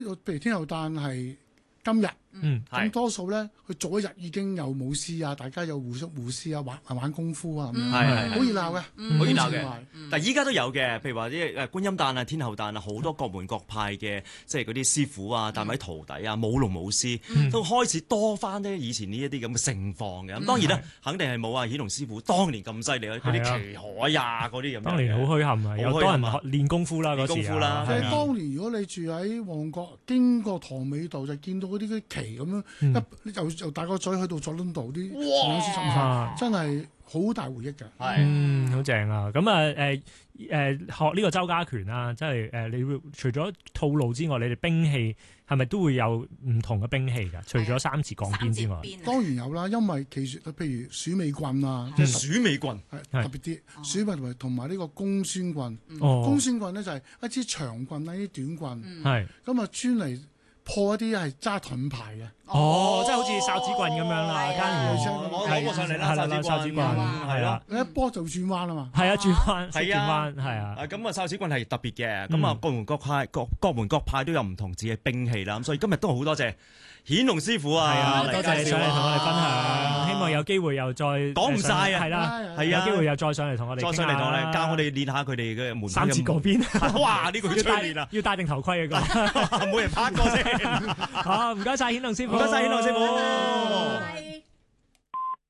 譬如天后誕係今日，咁多數咧佢早一日已經有舞獅啊，大家有互獅啊，玩功夫啊咁樣，好熱鬧嘅， 好熱鬧嘅。但係依家都有嘅，譬如話啲觀音誕啊、天后誕啊，好多各門各派嘅即係嗰啲師傅啊，帶埋徒弟啊，舞龍舞獅，都開始多翻呢以前呢一啲咁嘅盛況嘅。咁當然啦，肯定係冇啊顯龍師傅當年咁犀利啊，嗰啲旗海啊嗰啲咁樣。 當年好墟冚啊，有多人練功夫啦嗰時啊。 即係當年如果你住喺旺角，經過塘尾道就見到嗰啲旗咁樣，由大角咀去到佐敦道啲上司浸晒，真係好大回憶㗎。 好正啊！咁學呢個周家拳啊，即係你會除咗套路之外，你哋兵器係咪都會有唔同嘅兵器㗎？除咗三字鋼鞭之外， 當然有啦，因為其實譬如鼠尾棍啊， 即係鼠尾棍係特別啲，鼠尾同埋呢個公孫棍。公孫棍咧就係一支長棍啦，一啲短棍，咁啊專嚟破一啲係揸盾牌嘅。 即係好似哨子棍咁樣啦， 我攞過上嚟啦，哨子棍係啦， 你一波就轉彎啊嘛， 係啊轉彎，係啊，係啊。 咁啊哨子棍係特別嘅，咁啊各門各派都有唔同自己嘅兵器啦，咁所以今日都好多謝顯龍師傅啊， 係啊，多謝你上嚟同我哋分享，希望有機會又再講唔晒啊， 係啦，係啊，有機會又再上嚟同我哋， 再上嚟同我哋教我哋練下佢哋嘅門三字鋼鞭， 哇！呢個要練啊， 要戴定頭盔啊， 每人拍過先。 好，唔該晒顯龍師傅。 唔該晒顯龍師傅。